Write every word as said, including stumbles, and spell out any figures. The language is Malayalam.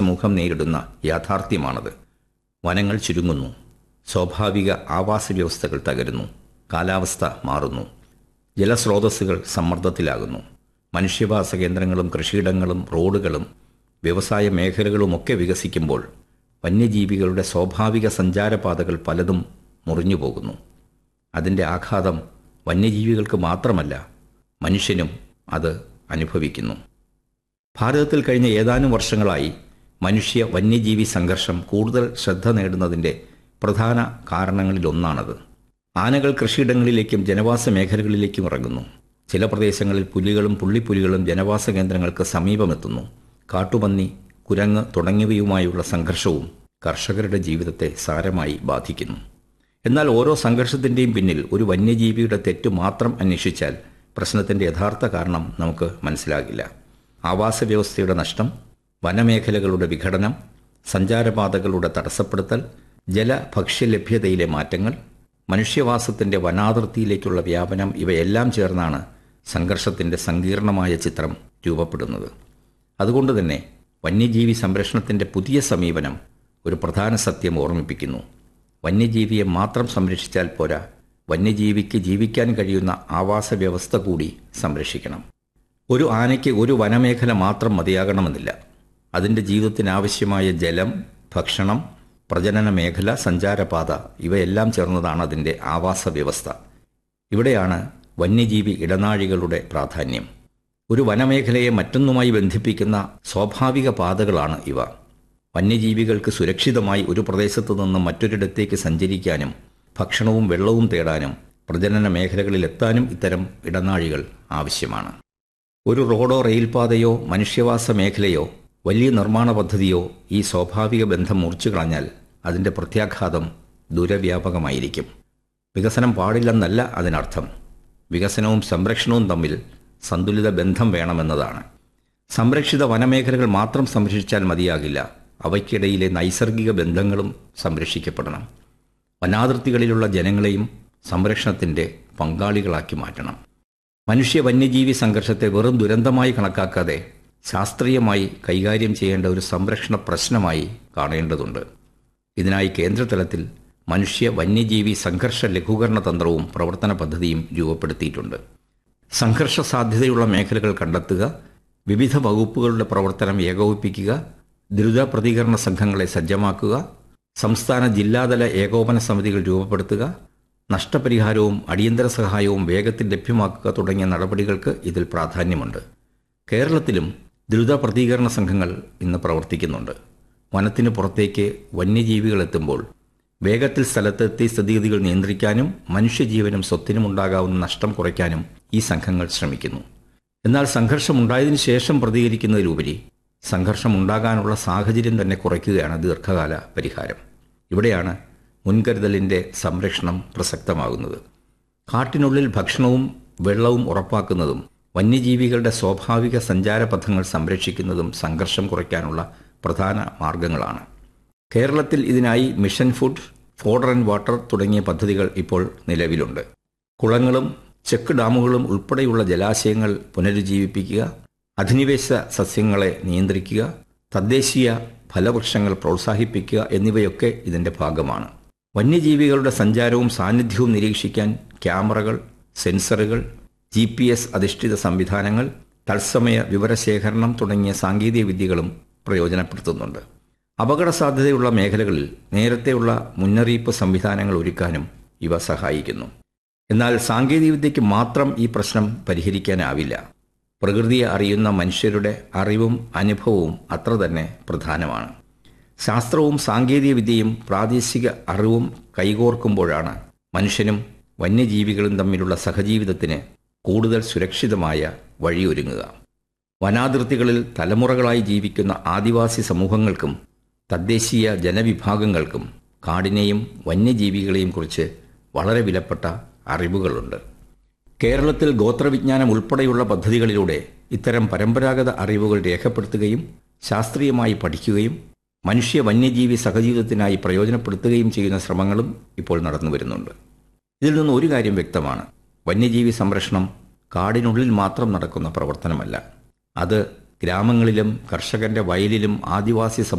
സമൂഹം നേരിടുന്ന യാഥാർത്ഥ്യമാണത്. വനങ്ങൾ ചുരുങ്ങുന്നു, സ്വാഭാവിക ആവാസ വ്യവസ്ഥകൾ തകരുന്നു, കാലാവസ്ഥ മാറുന്നു, ജലസ്രോതസ്സുകൾ സമ്മർദ്ദത്തിലാകുന്നു. മനുഷ്യവാസ കേന്ദ്രങ്ങളും കൃഷിയിടങ്ങളും റോഡുകളും വ്യവസായ മേഖലകളുമൊക്കെ വികസിക്കുമ്പോൾ വന്യജീവികളുടെ സ്വാഭാവിക സഞ്ചാരപാതകൾ പലതും മുറിഞ്ഞു പോകുന്നു. അതിൻ്റെ ആഘാതം വന്യജീവികൾക്ക് മാത്രമല്ല, മനുഷ്യനും അത് അനുഭവിക്കുന്നു. ഭാരതത്തിൽ കഴിഞ്ഞ ഏതാനും വർഷങ്ങളായി മനുഷ്യ വന്യജീവി സംഘർഷം കൂടുതൽ ശ്രദ്ധ നേടുന്നതിൻ്റെ പ്രധാന കാരണങ്ങളിലൊന്നാണത്. ആനകൾ കൃഷിയിടങ്ങളിലേക്കും ജനവാസ മേഖലകളിലേക്കും ഇറങ്ങുന്നു. ചില പ്രദേശങ്ങളിൽ പുലികളും പുള്ളിപ്പുലികളും ജനവാസ കേന്ദ്രങ്ങൾക്ക് സമീപമെത്തുന്നു. കാട്ടുപന്നി, കുരങ്ങ് തുടങ്ങിയവയുമായുള്ള സംഘർഷവും കർഷകരുടെ ജീവിതത്തെ സാരമായി ബാധിക്കുന്നു. എന്നാൽ ഓരോ സംഘർഷത്തിൻ്റെയും പിന്നിൽ ഒരു വന്യജീവിയുടെ തെറ്റ് മാത്രം അന്വേഷിച്ചാൽ പ്രശ്നത്തിൻ്റെ യഥാർത്ഥ കാരണം നമുക്ക് മനസ്സിലാകില്ല. ആവാസ വ്യവസ്ഥയുടെ നഷ്ടം, വനമേഖലകളുടെ വിഘടനം, സഞ്ചാരപാതകളുടെ തടസ്സപ്പെടുത്തൽ, ജല ഭക്ഷ്യലഭ്യതയിലെ മാറ്റങ്ങൾ, മനുഷ്യവാസത്തിൻ്റെ വനാതിർത്തിയിലേക്കുള്ള വ്യാപനം ഇവയെല്ലാം ചേർന്നാണ് സംഘർഷത്തിൻ്റെ സങ്കീർണമായ ചിത്രം രൂപപ്പെടുന്നത്. അതുകൊണ്ട് തന്നെ വന്യജീവി സംരക്ഷണത്തിൻ്റെ പുതിയ സമീപനം ഒരു പ്രധാന സത്യം ഓർമ്മിപ്പിക്കുന്നു. വന്യജീവിയെ മാത്രം സംരക്ഷിച്ചാൽ പോരാ, വന്യജീവിക്ക് ജീവിക്കാൻ കഴിയുന്ന ആവാസ വ്യവസ്ഥ കൂടി സംരക്ഷിക്കണം. ഒരു ആനയ്ക്ക് ഒരു വനമേഖല മാത്രം മതിയാകണമെന്നില്ല. അതിൻ്റെ ജീവിതത്തിനാവശ്യമായ ജലം, ഭക്ഷണം, പ്രജനന മേഖല, സഞ്ചാരപാത ഇവയെല്ലാം ചേർന്നതാണ് അതിൻ്റെ ആവാസ വ്യവസ്ഥ. ഇവിടെയാണ് വന്യജീവി ഇടനാഴികളുടെ പ്രാധാന്യം. ഒരു വനമേഖലയെ മറ്റൊന്നുമായി ബന്ധിപ്പിക്കുന്ന സ്വാഭാവിക പാതകളാണ് ഇവ. വന്യജീവികൾക്ക് സുരക്ഷിതമായി ഒരു പ്രദേശത്തു നിന്ന് മറ്റൊരിടത്തേക്ക് സഞ്ചരിക്കാനും ഭക്ഷണവും വെള്ളവും തേടാനും പ്രജനന മേഖലകളിലെത്താനും ഇത്തരം ഇടനാഴികൾ ആവശ്യമാണ്. ഒരു റോഡോ റെയിൽപാതയോ മനുഷ്യവാസ മേഖലയോ വലിയ നിർമ്മാണ പദ്ധതിയോ ഈ സ്വാഭാവിക ബന്ധം മുറിച്ചു കളഞ്ഞാൽ അതിൻ്റെ പ്രത്യാഘാതം ദൂരവ്യാപകമായിരിക്കും. വികസനം പാടില്ലെന്നല്ല അതിനർത്ഥം. വികസനവും സംരക്ഷണവും തമ്മിൽ സന്തുലിത ബന്ധം വേണമെന്നതാണ്. സംരക്ഷിത വനമേഖലകൾ മാത്രം സംരക്ഷിച്ചാൽ മതിയാകില്ല. അവയ്ക്കിടയിലെ നൈസർഗിക ബന്ധങ്ങളും സംരക്ഷിക്കപ്പെടണം. വനാതിർത്തികളിലുള്ള ജനങ്ങളെയും സംരക്ഷണത്തിൻ്റെ പങ്കാളികളാക്കി മാറ്റണം. മനുഷ്യ വന്യജീവി സംഘർഷത്തെ വെറും ദുരന്തമായി കണക്കാക്കാതെ ശാസ്ത്രീയമായി കൈകാര്യം ചെയ്യേണ്ട ഒരു സംരക്ഷണ പ്രശ്നമായി കാണേണ്ടതുണ്ട്. ഇതിനായി കേന്ദ്രതലത്തിൽ മനുഷ്യ വന്യജീവി സംഘർഷ ലഘൂകരണ തന്ത്രവും പ്രവർത്തന പദ്ധതിയും രൂപപ്പെടുത്തിയിട്ടുണ്ട്. സംഘർഷ സാധ്യതയുള്ള മേഖലകൾ കണ്ടെത്തുക, വിവിധ വകുപ്പുകളുടെ പ്രവർത്തനം ഏകോപിപ്പിക്കുക, ദ്രുത പ്രതികരണ സംഘങ്ങളെ സജ്ജമാക്കുക, സംസ്ഥാന ജില്ലാതല ഏകോപന സമിതികൾ രൂപപ്പെടുത്തുക, നഷ്ടപരിഹാരവും അടിയന്തര സഹായവും വേഗത്തിൽ ലഭ്യമാക്കുക തുടങ്ങിയ നടപടികൾക്ക് ഇതിൽ പ്രാധാന്യമുണ്ട്. കേരളത്തിലും ദ്രുത പ്രതികരണ സംഘങ്ങൾ ഇന്ന് പ്രവർത്തിക്കുന്നുണ്ട്. വനത്തിന് പുറത്തേക്ക് വന്യജീവികൾ എത്തുമ്പോൾ വേഗത്തിൽ സ്ഥലത്തെത്തി സ്ഥിതിഗതികൾ നിയന്ത്രിക്കാനും മനുഷ്യജീവനും സ്വത്തിനും ഉണ്ടാകാവുന്ന നഷ്ടം കുറയ്ക്കാനും ഈ സംഘങ്ങൾ ശ്രമിക്കുന്നു. എന്നാൽ സംഘർഷമുണ്ടായതിനു ശേഷം പ്രതികരിക്കുന്നതിലുപരി സംഘർഷമുണ്ടാകാനുള്ള സാഹചര്യം തന്നെ കുറയ്ക്കുകയാണ് ദീർഘകാല പരിഹാരം. ഇവിടെയാണ് മുൻകരുതലിൻ്റെ സംരക്ഷണം പ്രസക്തമാകുന്നത്. കാട്ടിനുള്ളിൽ ഭക്ഷണവും വെള്ളവും ഉറപ്പാക്കുന്നതും വന്യജീവികളുടെ സ്വാഭാവിക സഞ്ചാരപഥങ്ങൾ സംരക്ഷിക്കുന്നതും സംഘർഷം കുറയ്ക്കാനുള്ള പ്രധാന മാർഗങ്ങളാണ്. കേരളത്തിൽ ഇതിനായി mission food, fodder and water തുടങ്ങിയ പദ്ധതികൾ ഇപ്പോൾ നിലവിലുണ്ട്. കുളങ്ങളും ചെക്ക് ഡാമുകളും ഉൾപ്പെടെയുള്ള ജലാശയങ്ങൾ പുനരുജ്ജീവിപ്പിക്കുക, അധിനിവേശ സസ്യങ്ങളെ നിയന്ത്രിക്കുക, തദ്ദേശീയ ഫലവൃക്ഷങ്ങൾ പ്രോത്സാഹിപ്പിക്കുക എന്നിവയൊക്കെ ഇതിൻ്റെ ഭാഗമാണ്. വന്യജീവികളുടെ സഞ്ചാരവും സാന്നിധ്യവും നിരീക്ഷിക്കാൻ ക്യാമറകൾ, സെൻസറുകൾ, ജി പി എസ് അധിഷ്ഠിത സംവിധാനങ്ങൾ, തത്സമയ വിവരശേഖരണം തുടങ്ങിയ സാങ്കേതിക വിദ്യകളും പ്രയോജനപ്പെടുത്തുന്നുണ്ട്. അപകട സാധ്യതയുള്ള മേഖലകളിൽ നേരത്തെയുള്ള മുന്നറിയിപ്പ് സംവിധാനങ്ങൾ ഒരുക്കാനും ഇവ സഹായിക്കുന്നു. എന്നാൽ സാങ്കേതികവിദ്യയ്ക്ക് മാത്രം ഈ പ്രശ്നം പരിഹരിക്കാനാവില്ല. പ്രകൃതിയെ അറിയുന്ന മനുഷ്യരുടെ അറിവും അനുഭവവും അത്ര തന്നെ പ്രധാനമാണ്. ശാസ്ത്രവും സാങ്കേതികവിദ്യയും പ്രാദേശിക അറിവും കൈകോർക്കുമ്പോഴാണ് മനുഷ്യനും വന്യജീവികളും തമ്മിലുള്ള സഹജീവിതത്തിന് കൂടുതൽ സുരക്ഷിതമായ വഴിയൊരുങ്ങുക. വനാതിർത്തികളിൽ തലമുറകളായി ജീവിക്കുന്ന ആദിവാസി സമൂഹങ്ങൾക്കും തദ്ദേശീയ ജനവിഭാഗങ്ങൾക്കും കാടിനെയും വന്യജീവികളെയും കുറിച്ച് വളരെ വിലപ്പെട്ട അറിവുകളുണ്ട്. കേരളത്തിൽ ഗോത്രവിജ്ഞാനം ഉൾപ്പെടെയുള്ള പദ്ധതികളിലൂടെ ഇത്തരം പരമ്പരാഗത അറിവുകൾ രേഖപ്പെടുത്തുകയും ശാസ്ത്രീയമായി പഠിക്കുകയും മനുഷ്യ വന്യജീവി സഹജീവിതത്തിനായി പ്രയോജനപ്പെടുത്തുകയും ചെയ്യുന്ന ശ്രമങ്ങളും ഇപ്പോൾ നടന്നു വരുന്നുണ്ട്. ഇതിൽ നിന്ന് ഒരു കാര്യം വ്യക്തമാണ്: വന്യജീവി സംരക്ഷണം കാടിനുള്ളിൽ മാത്രം നടക്കുന്ന പ്രവർത്തനമല്ല. അത് ഗ്രാമങ്ങളിലും കർഷകന്റെ വയലിലും ആദിവാസി